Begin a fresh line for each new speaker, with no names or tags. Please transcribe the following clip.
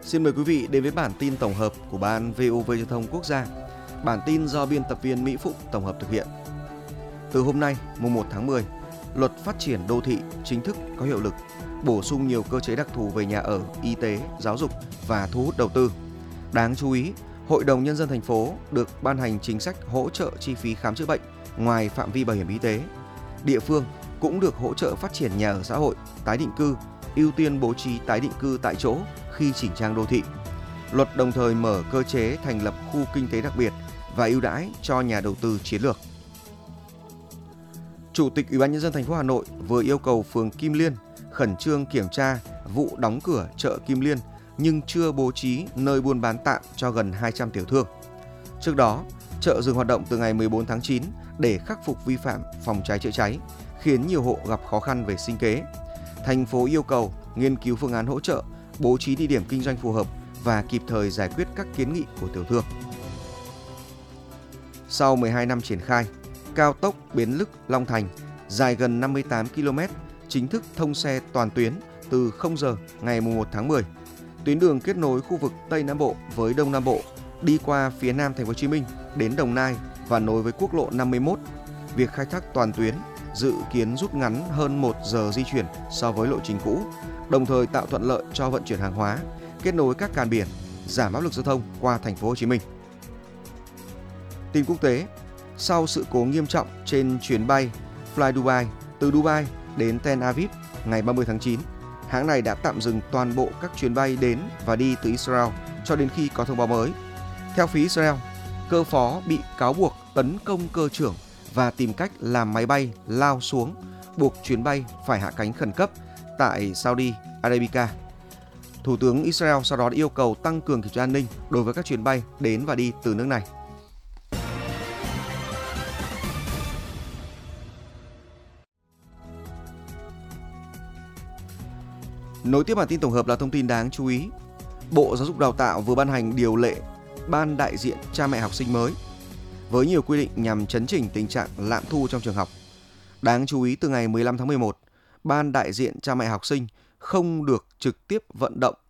Xin mời quý vị đến với bản tin tổng hợp của Ban VOV Giao thông Quốc gia. Bản tin do biên tập viên Mỹ Phụng tổng hợp thực hiện. Từ hôm nay, mùng 1 tháng 10, Luật Phát triển Đô thị chính thức có hiệu lực, bổ sung nhiều cơ chế đặc thù về nhà ở, y tế, giáo dục và thu hút đầu tư. Đáng chú ý, Hội đồng Nhân dân thành phố được ban hành chính sách hỗ trợ chi phí khám chữa bệnh ngoài phạm vi bảo hiểm y tế. Địa phương cũng được hỗ trợ phát triển nhà ở xã hội, tái định cư, ưu tiên bố trí tái định cư tại chỗ khi chỉnh trang đô thị. Luật đồng thời mở cơ chế thành lập khu kinh tế đặc biệt và ưu đãi cho nhà đầu tư chiến lược. Chủ tịch Ủy ban Nhân dân thành phố Hà Nội vừa yêu cầu phường Kim Liên khẩn trương kiểm tra vụ đóng cửa chợ Kim Liên nhưng chưa bố trí nơi buôn bán tạm cho gần 200 tiểu thương. Trước đó, chợ dừng hoạt động từ ngày 14 tháng 9 để khắc phục vi phạm phòng cháy chữa cháy, khiến nhiều hộ gặp khó khăn về sinh kế. Thành phố yêu cầu nghiên cứu phương án hỗ trợ, bố trí địa điểm kinh doanh phù hợp và kịp thời giải quyết các kiến nghị của tiểu thương. Sau 12 năm triển khai, cao tốc Bến Lức - Long Thành dài gần 58 km chính thức thông xe toàn tuyến từ 0 giờ ngày 1 tháng 10. Tuyến đường kết nối khu vực Tây Nam Bộ với Đông Nam Bộ, đi qua phía Nam Thành phố Hồ Chí Minh đến Đồng Nai và nối với quốc lộ 51. Việc khai thác toàn tuyến dự kiến rút ngắn hơn 1 giờ di chuyển so với lộ trình cũ, đồng thời tạo thuận lợi cho vận chuyển hàng hóa, kết nối các cảng biển, giảm áp lực giao thông qua Thành phố Hồ Chí Minh. Tin quốc tế, sau sự cố nghiêm trọng trên chuyến bay Fly Dubai từ Dubai đến Tel Aviv ngày 30 tháng 9, hãng này đã tạm dừng toàn bộ các chuyến bay đến và đi từ Israel cho đến khi có thông báo mới. Theo phía Israel, cơ phó bị cáo buộc tấn công cơ trưởng và tìm cách làm máy bay lao xuống, buộc chuyến bay phải hạ cánh khẩn cấp tại Saudi Arabia. Thủ tướng Israel sau đó đã yêu cầu tăng cường kiểm tra an ninh đối với các chuyến bay đến và đi từ nước này. Nối tiếp bản tin tổng hợp là thông tin đáng chú ý. Bộ Giáo dục Đào tạo vừa ban hành điều lệ ban đại diện cha mẹ học sinh mới với nhiều quy định nhằm chấn chỉnh tình trạng lạm thu trong trường học. Đáng chú ý, từ ngày 15 tháng 11, ban đại diện cha mẹ học sinh không được trực tiếp vận động